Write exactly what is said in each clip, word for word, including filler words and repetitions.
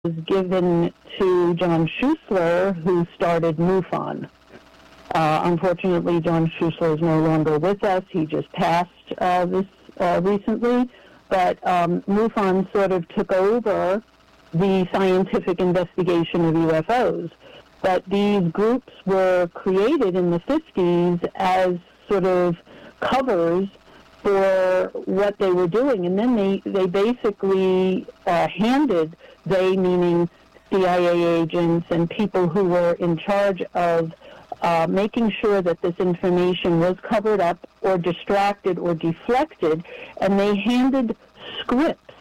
was given to John Schuessler, who started MUFON. Uh, unfortunately, John Schuessler is no longer with us. He just passed uh, this uh, recently. But um, MUFON sort of took over the scientific investigation of U F Os. But these groups were created in the fifties as sort of covers for what they were doing. And then they, they basically uh, handed, they meaning C I A agents and people who were in charge of uh, making sure that this information was covered up or distracted or deflected, and they handed scripts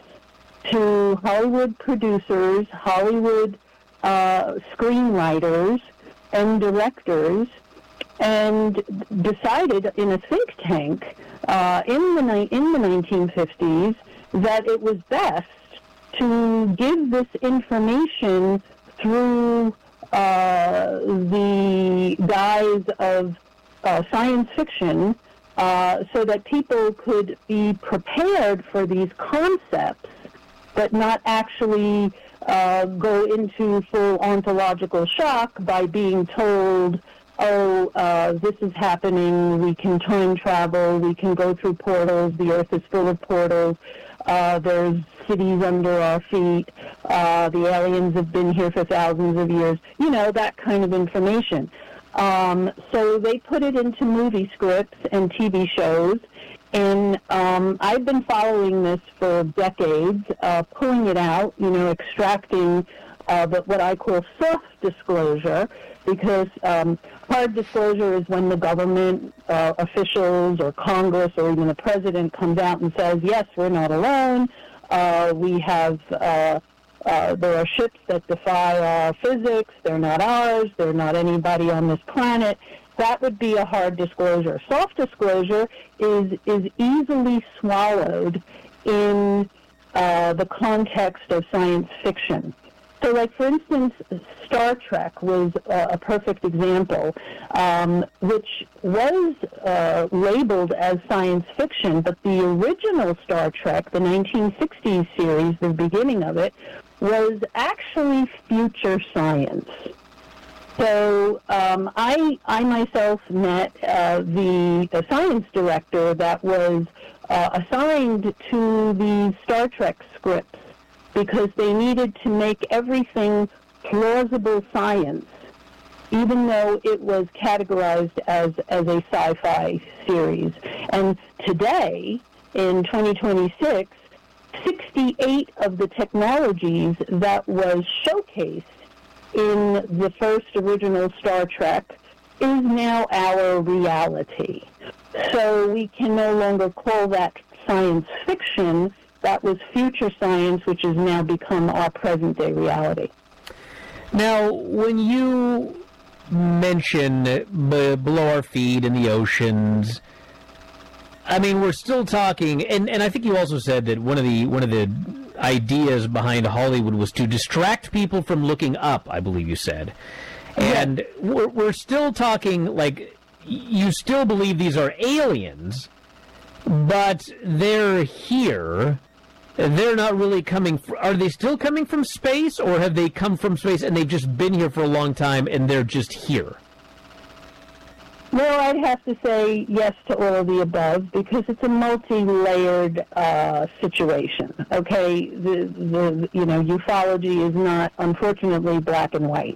to Hollywood producers, Hollywood uh, screenwriters, and directors, and decided in a think tank uh, in the ni- in the nineteen fifties that it was best to give this information through uh, the guise of uh, science fiction, uh, so that people could be prepared for these concepts, but not actually uh, go into full ontological shock by being told, oh, uh, this is happening, we can time travel, we can go through portals, the earth is full of portals, uh, there's cities under our feet, uh, the aliens have been here for thousands of years, you know, that kind of information. Um, so they put it into movie scripts and T V shows, and um, I've been following this for decades, uh, pulling it out, you know, extracting uh, but what I call soft disclosure, because um, hard disclosure is when the government uh, officials or Congress or even the president comes out and says, yes, we're not alone, uh, we have, uh, uh, there are ships that defy our physics, they're not ours, they're not anybody on this planet. That would be a hard disclosure. Soft disclosure is, is easily swallowed in uh, the context of science fiction. So, like, for instance, Star Trek was uh, a perfect example, um, which was uh, labeled as science fiction, but the original Star Trek, the nineteen sixties series, the beginning of it, was actually future science. So um, I, I myself met uh, the, the science director that was uh, assigned to the Star Trek scripts, because they needed to make everything plausible science, even though it was categorized as, as a sci-fi series. And today, in twenty twenty-six, sixty-eight of the technologies that was showcased in the first original Star Trek is now our reality. So we can no longer call that science fiction. That was future science, which has now become our present-day reality. Now, when you mention b- below our feet in the oceans, I mean, we're still talking, and, and I think you also said that one of the one of the ideas behind Hollywood was to distract people from looking up, I believe you said. And yes. we're, we're still talking, like, you still believe these are aliens, but they're here. They're not really coming from, are they still coming from space, or have they come from space and they've just been here for a long time and they're just here? Well, I'd have to say yes to all of the above, because it's a multi-layered uh, situation. Okay, the the you know ufology is not, unfortunately, black and white.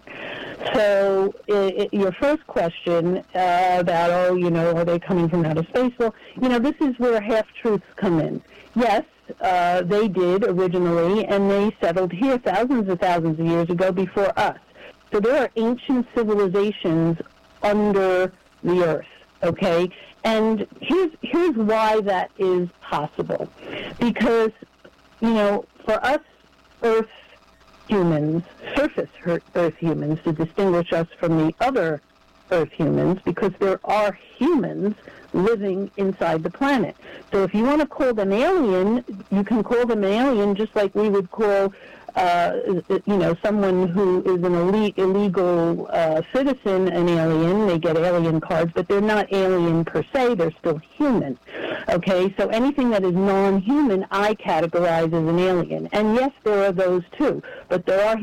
So it, it, your first question uh, about oh you know are they coming from outer space? Well, you know this is where half truths come in. Yes, uh, they did originally, and they settled here thousands and thousands of years ago before us. So there are ancient civilizations under the earth, okay? And here's here's why that is possible. Because, you know, for us earth humans, surface earth humans, to distinguish us from the other Earth humans because there are humans living inside the planet. So if you want to call them alien, you can call them alien just like we would call, uh, you know, someone who is an elite, illegal uh, citizen an alien. They get alien cards, but they're not alien per se. They're still human. Okay, so anything that is non-human, I categorize as an alien. And yes, there are those too, but there are